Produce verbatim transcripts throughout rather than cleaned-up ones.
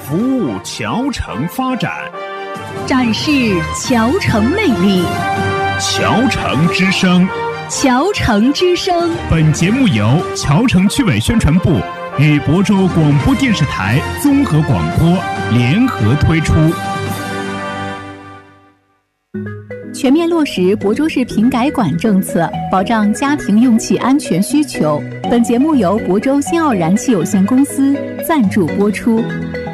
服务桥城发展， 展示桥城魅力。 桥城之声， 桥城之声。 本节目由桥城区委宣传部与亳州广播电视台综合广播联合推出。 全面落实亳州市瓶改管政策，保障家庭用气安全需求。本节目由亳州新奥燃气有限公司赞助播出。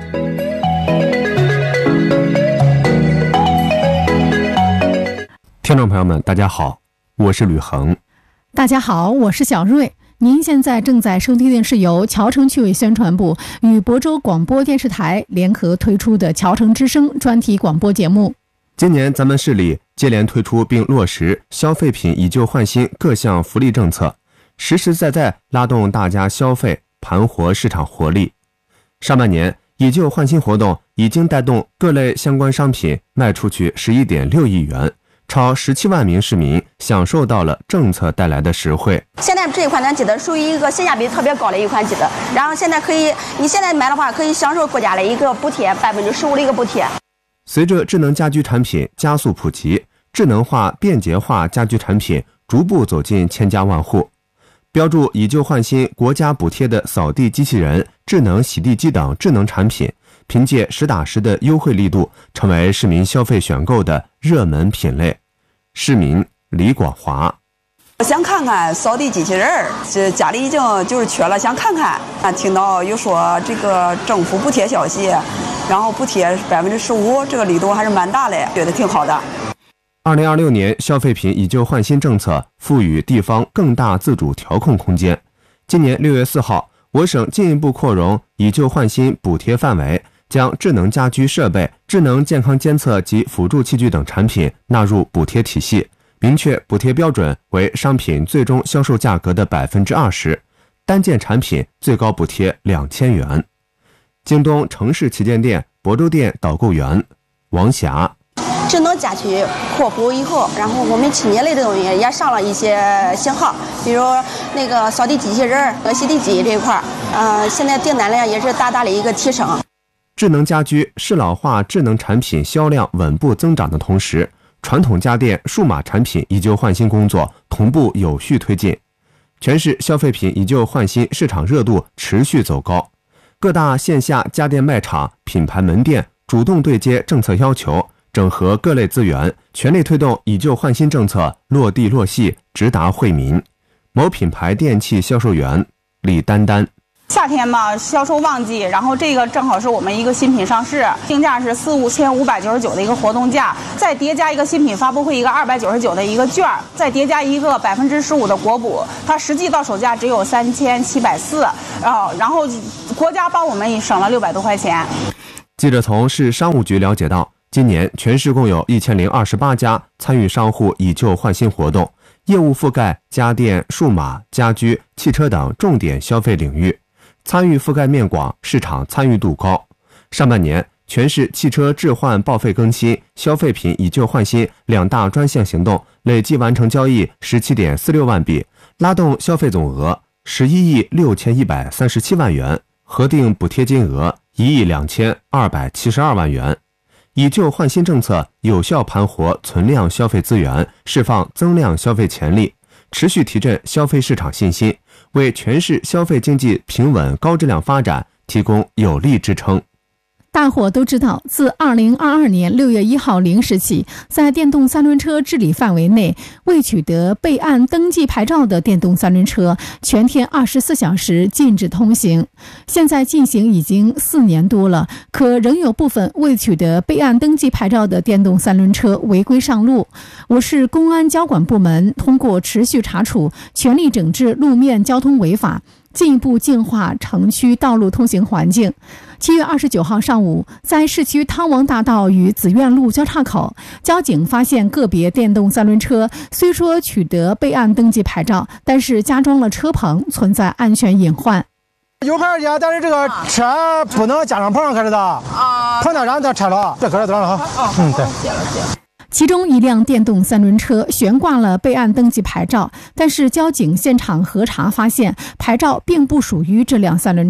听众朋友们，大家好，我是吕恒。 大家好，我是小瑞。您现在正在收听的是由桥城区委宣传部与亳州广播电视台联合推出的桥城之声专题广播节目。 今年咱们市里接连推出并落实消费品以旧换新各项福利政策，实实在在拉动大家消费，盘活市场活力。上半年以旧换新活动已经带动各类相关商品卖出去 十一点六亿元，超十七万名市民享受到了政策带来的实惠。 现在这一款暖机子属于一个性价比特别高的一款机子，然后现在可以，你现在买的话可以享受国家的一个补贴，百分之十五的一个补贴。 随着智能家居产品加速普及，智能化、便捷化家居产品逐步走进千家万户。标注以旧换新国家补贴的扫地机器人、智能洗地机等智能产品，凭借实打实的优惠力度，成为市民消费选购的热门品类。市民李广华， 我想看看扫地机器人，这家里已经就是缺了，想看看。听到有说这个政府补贴消息，然后补贴百分之十五，这个力度还是蛮大的，觉得挺好的。 二零二六年消费品以旧换新政策赋予地方更大自主调控空间。今年六月四号，我省进一步扩容以旧换新补贴范围，将智能家居设备、智能健康监测及辅助器具等产品纳入补贴体系，明确补贴标准为商品最终销售价格的 百分之二十， 单件产品最高补贴两千元。京东城市旗舰店亳州店导购员王霞， 智能家居扩幅以后，然后我们清洁类的东西也上了一些型号，比如那个扫地机器人和洗地机这一块，呃，现在订单量也是大大的一个提升。 智能家居适老化智能产品销量稳步增长的同时，传统家电数码产品以旧换新工作同步有序推进，全市消费品以旧换新市场热度持续走高。各大线下家电卖场、品牌门店主动对接政策要求，整合各类资源，全力推动以旧换新政策落地落细，直达惠民。某品牌电器销售员李丹丹， 夏天嘛，销售旺季，然后这个正好是我们一个新品上市，定价是四五千五百九十九的一个活动价，再叠加一个新品发布会一个二百九十九的一个券，再叠加一个百分之十五的国补，它实际到手价只有三千七百四，然后然后国家帮我们省了六百多块钱。 记者从市商务局了解到，今年全市共有一千零二十八家参与商户以旧换新活动，业务覆盖家电、数码、家居、汽车等重点消费领域。参与覆盖面广，市场参与度高。上半年，全市汽车置换报废更新、消费品以旧换新两大专项行动累计完成交易 十七点四六万笔，拉动消费总额十一亿六千一百三十七万元，核定补贴金额一亿两千二百七十二万元。以旧换新政策有效盘活存量消费资源，释放增量消费潜力，持续提振消费市场信心，为全市消费经济平稳高质量发展提供有力支撑。 大伙都知道，自二零二二年六月一号零时起，在电动三轮车治理范围内，未取得备案登记牌照的电动三轮车全天二十四小时禁止通行。现在进行已经四年多了，可仍有部分未取得备案登记牌照的电动三轮车违规上路。我市公安交管部门通过持续查处，全力整治路面交通违法，进一步净化城区道路通行环境。七月二十九号上午，在市区汤王大道与紫苑路交叉口，交警发现个别电动三轮车虽说取得备案登记牌照，但是加装了车棚，存在安全隐患。 有牌儿，但是这个车不能加上棚上，可是的啊，棚那让他拆了，这可是得了哈。嗯，对。 其中一辆电动三轮车悬挂了备案登记牌照，但是交警现场核查发现，牌照并不属于这辆三轮车。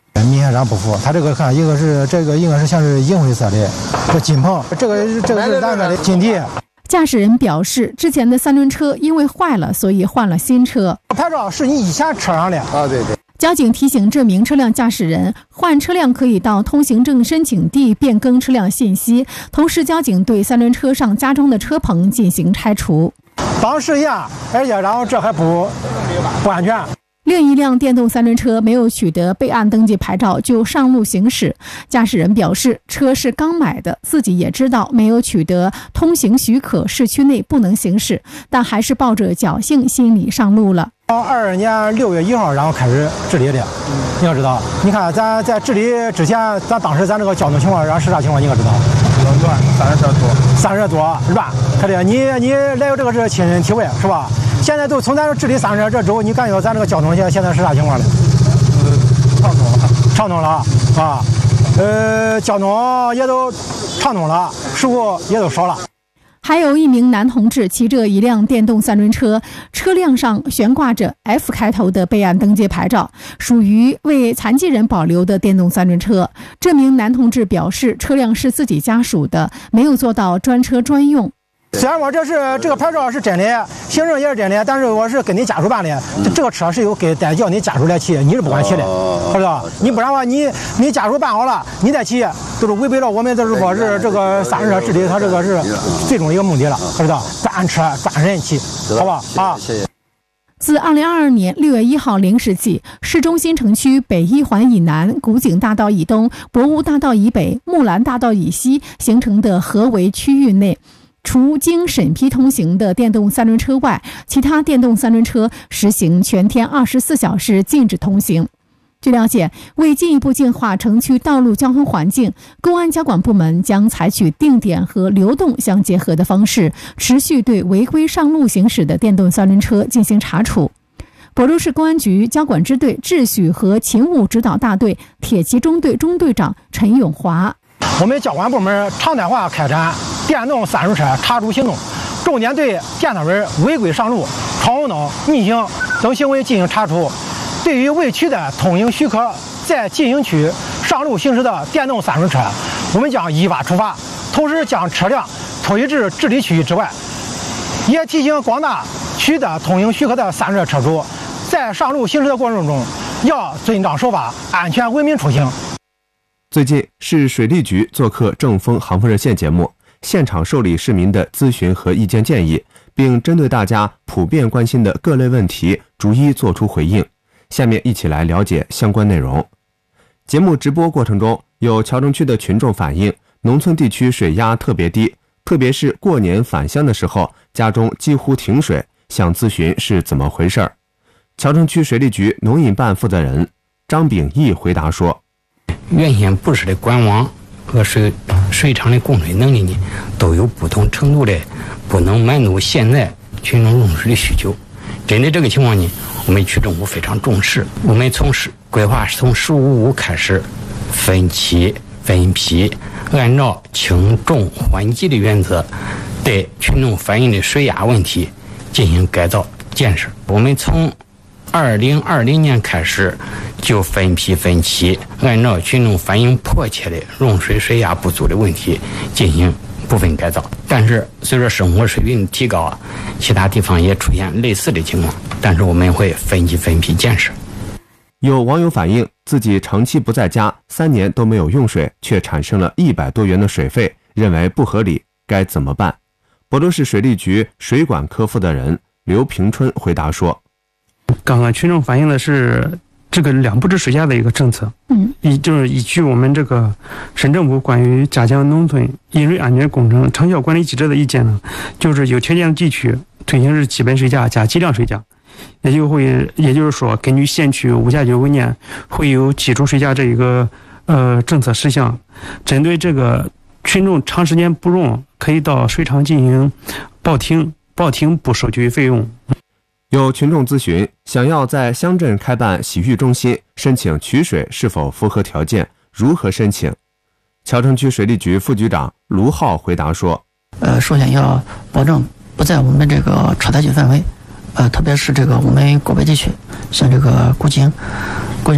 明显上不符，它这个看一个是这个应该是像是银灰色的，这金棚，这个这个是蓝色的金地。 驾驶人表示，之前的三轮车因为坏了，所以换了新车。 牌照是你以前车上的啊，对对。 交警提醒这名车辆驾驶人，换车辆可以到通行证申请地变更车辆信息。同时，交警对三轮车上加装的车棚进行拆除。 绑实验，而且然后这还不不安全。 另一辆电动三轮车没有取得备案登记牌照就上路行驶，驾驶人表示车是刚买的，自己也知道没有取得通行许可，市区内不能行驶，但还是抱着侥幸心理上路了。 二二年六月一号，然后开始治理的，你要知道，你看咱在治理之前，咱当时咱这个交通情况，然后是啥情况，你可知道？ 乱，三十多， 三十多乱，可得你你来有这个是亲身体会是吧？现在都从咱这治理三十这之后，你感觉咱这个交通现在现在是啥情况了？ 畅通了， 畅通了啊，呃，交通也都畅通了，事故也都少了。 还有一名男同志骑着一辆电动三轮车，车辆上悬挂着 F 开头的备案登记牌照，属于为残疾人保留的电动三轮车。这名男同志表示，车辆是自己家属的，没有做到专车专用。 虽然我这是这个牌照是真的，行政也是真的，但是我是跟你家属办的，这这个车是有给代叫你家属来骑，你是不管骑的，知道吧？你不然的话，你你家属办好了，你再骑，都是违背了我们这是说是这个三轮车治理，它这个是最终一个目的了，知道？专车专人骑，好吧？啊，谢谢。 自二零二二年六月一号零时起，市中心城区北一环以南、古井大道以东、博物大道以北、木兰大道以西形成的合围区域内，除经审批通行的电动三轮车外，其他电动三轮车实行全天二十四小时禁止通行。据了解，为进一步净化城区道路交通环境，公安交管部门将采取定点和流动相结合的方式，持续对违规上路行驶的电动三轮车进行查处。亳州市公安局交管支队秩序和勤务指导大队铁骑中队中队长陈永华： 我们交管部门常态化开展电动三轮车查处行动，重点对电动人违规上路、闯红灯、逆行等行为进行查处。对于未取得通行许可在禁行区上路行驶的电动三轮车，我们将依法处罚，同时将车辆脱离至治理区域之外。也提醒广大取得通行许可的三轮车车主，在上路行驶的过程中要遵章守法，安全文明出行。 最近，市水利局做客正风航风热线节目，现场受理市民的咨询和意见建议，并针对大家普遍关心的各类问题逐一作出回应。下面一起来了解相关内容。节目直播过程中，有谯城区的群众反映，农村地区水压特别低，特别是过年返乡的时候，家中几乎停水，想咨询是怎么回事儿。谯城区水利局农引办负责人张秉义回答说： 原先布置的管网和水水厂的供水能力呢，都有不同程度的不能满足现在群众用水的需求。针对这个情况呢，我们区政府非常重视，我们从十规划是从十五五开始分期分批，按照轻重缓急的原则，对群众反映的水压问题进行改造建设。我们从二零二零年开始就分批分期，按照群众反映迫切的用水水压不足的问题进行部分改造。但是随着生活水平的提高啊，其他地方也出现类似的情况，但是我们会分期分批建设。 有网友反映，自己长期不在家，三年都没有用水，却产生了一百多元的水费，认为不合理，该怎么办？亳州市水利局水管科负责人刘平春回答说： 刚刚群众反映的是这个两不制水价的一个政策，嗯，依就是依据我们这个省政府关于加强农村饮水安全工程长效管理机制的意见呢，就是有条件的地区推行是基本水价加计量水价，也就会也就是说，根据县区物价局文件会有基础水价这一个呃政策事项，针对这个群众长时间不用，可以到水厂进行报停，报停不收取费用。 有群众咨询，想要在乡镇开办洗浴中心，申请取水是否符合条件，如何申请？谯城区水利局副局长卢浩回答说： 呃，首先要保证不在我们这个车台区范围，呃，特别是这个我们国北地区，像这个古井、古井镇，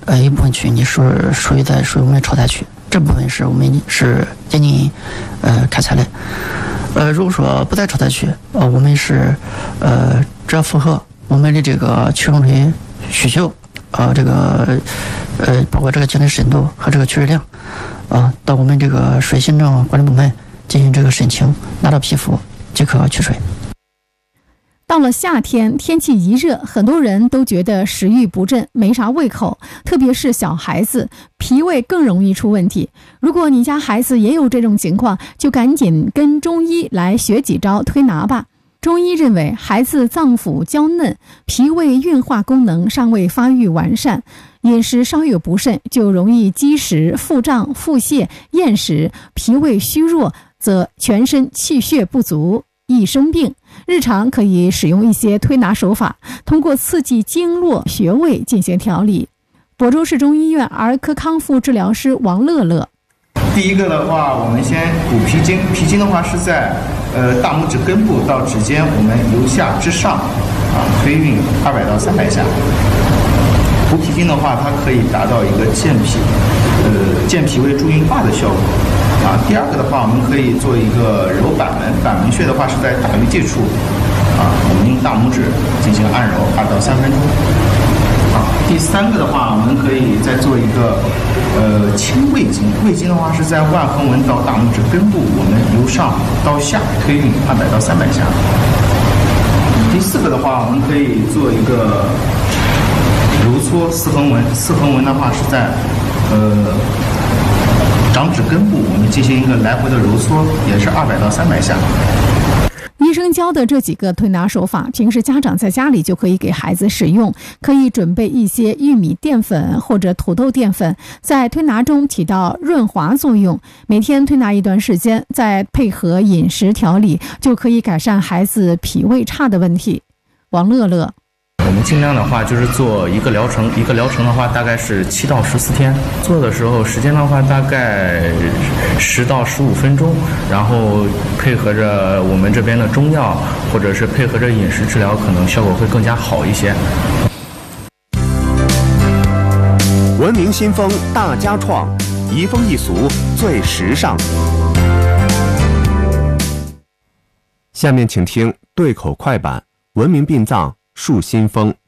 呃一部分区域你是属于在属于我们超载区，这部分是我们是进行呃开采的。呃，如果说不在超载区，呃，我们是呃只要符合我们的这个去用水需求，呃，这个呃包括这个井的深度和这个取水量，啊、呃，到我们这个水行政管理部门进行这个申请，拿到批复即可取水。 到了夏天，天气一热，很多人都觉得食欲不振，没啥胃口，特别是小孩子，脾胃更容易出问题。如果你家孩子也有这种情况，就赶紧跟中医来学几招推拿吧。中医认为，孩子脏腑娇嫩，脾胃运化功能尚未发育完善，饮食稍有不慎，就容易积食、腹胀、腹泻、厌食，脾胃虚弱，则全身气血不足，易生病。日常可以使用一些推拿手法，通过刺激经络穴位进行调理。亳州市中医院儿科康复治疗师王乐乐。 第一个的话，我们先补脾经，脾经的话是在呃大拇指根部到指尖，我们由下至上啊推运二百到三百下。补脾经的话，它可以达到一个健脾，呃健脾胃助运化的效果。啊，第二个的话，我们可以做一个揉板门，板门穴的话是在大鱼际处，啊，我们用大拇指进行按揉二到三分钟。啊，第三个的话，我们可以再做一个呃清胃经，胃经的话是在腕横纹到大拇指根部，我们由上到下推运二百到三百下。第四个的话，我们可以做一个揉搓四横纹，四横纹的话是在呃。掌指根部，我们进行一个来回的揉搓，也是二百到三百下。 医生教的这几个推拿手法，平时家长在家里就可以给孩子使用。可以准备一些玉米淀粉或者土豆淀粉，在推拿中起到润滑作用。每天推拿一段时间，再配合饮食调理，就可以改善孩子脾胃差的问题。王乐乐。 我们尽量的话就是做一个疗程，一个疗程的话大概是七到十四天。做的时候时间的话大概十到十五分钟，然后配合着我们这边的中药，或者是配合着饮食治疗，可能效果会更加好一些。 文明新风大家创，移风易俗最时尚。下面请听对口快板，文明殡葬树新风。